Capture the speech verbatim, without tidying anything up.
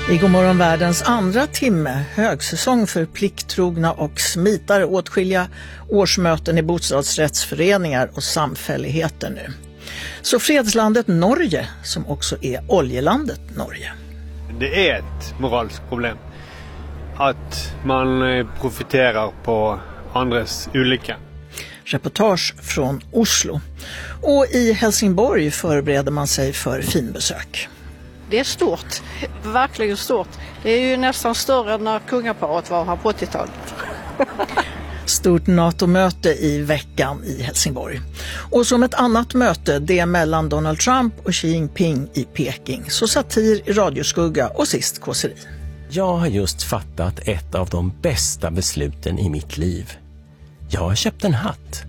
I Godmorgon världens andra timme, högsäsong för plikttrogna och smitare, åtskilliga årsmöten i bostadsrättsföreningar och samfälligheter nu. Så fredslandet Norge, som också är oljelandet Norge. Det är ett moraliskt problem att man profiterar på andras olycka. Reportage från Oslo. Och i Helsingborg förbereder man sig för finbesök. Det är stort, verkligen stort. Det är ju nästan större än när kungaparet var här på åttiotalet. Stort NATO-möte i veckan i Helsingborg. Och som ett annat möte, det mellan Donald Trump och Xi Jinping i Peking. Så satir i radioskugga och sist kåseri. Jag har just fattat ett av de bästa besluten i mitt liv. Jag har köpt en hatt.